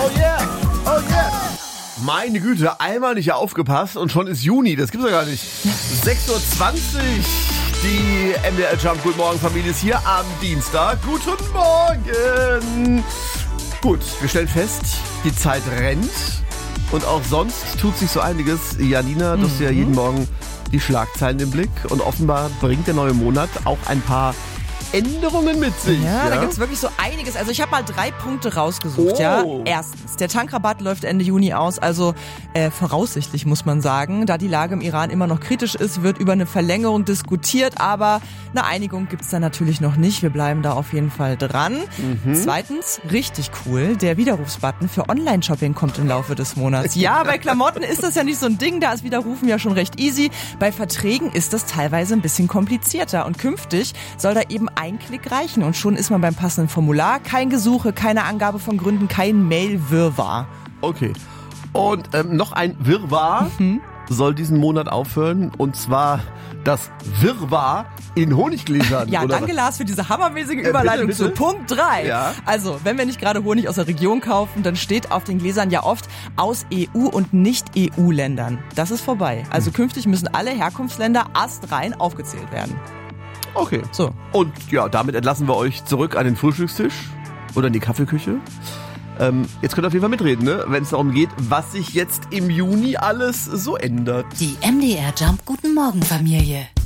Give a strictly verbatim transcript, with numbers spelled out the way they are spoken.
Oh yeah, oh yeah. Meine Güte, einmal nicht aufgepasst und schon ist Juni. Das gibt's ja gar nicht. sechs Uhr zwanzig. Die M D R Jump Guten Morgen Familie ist hier am Dienstag. Guten Morgen. Gut, wir stellen fest, die Zeit rennt und auch sonst tut sich so einiges. Janina, du hast ja jeden Morgen die Schlagzeilen im Blick und offenbar bringt der neue Monat auch ein paar Änderungen mit sich. Ja, ja? da gibt's wirklich so einiges. Also ich habe mal drei Punkte rausgesucht. Oh. Ja, erstens, der Tankrabatt läuft Ende Juni aus, also äh, voraussichtlich muss man sagen. Da die Lage im Iran immer noch kritisch ist, wird über eine Verlängerung diskutiert, aber eine Einigung gibt's da natürlich noch nicht. Wir bleiben da auf jeden Fall dran. Mhm. Zweitens, richtig cool, der Widerrufsbutton für Online-Shopping kommt im Laufe des Monats. Ja, bei Klamotten ist das ja nicht so ein Ding, da ist Widerrufen ja schon recht easy. Bei Verträgen ist das teilweise ein bisschen komplizierter und künftig soll da eben ein Klick reichen und schon ist man beim passenden Formular. Kein Gesuche, keine Angabe von Gründen, kein Mail-Wirrwarr. Okay. Und ähm, noch ein Wirrwarr mhm. soll diesen Monat aufhören und zwar das Wirrwarr in Honiggläsern. Ja, oder danke was? Lars für diese hammermäßige Überleitung äh, bitte, bitte? zu Punkt drei. Ja. Also, wenn wir nicht gerade Honig aus der Region kaufen, dann steht auf den Gläsern ja oft aus E U- und Nicht-E U-Ländern. Das ist vorbei. Also künftig müssen alle Herkunftsländer astrein aufgezählt werden. Okay. So. Und ja, damit entlassen wir euch zurück an den Frühstückstisch oder in die Kaffeeküche. Ähm, jetzt könnt ihr auf jeden Fall mitreden, ne? Wenn es darum geht, was sich jetzt im Juni alles so ändert. Die M D R Jump Guten Morgen Familie.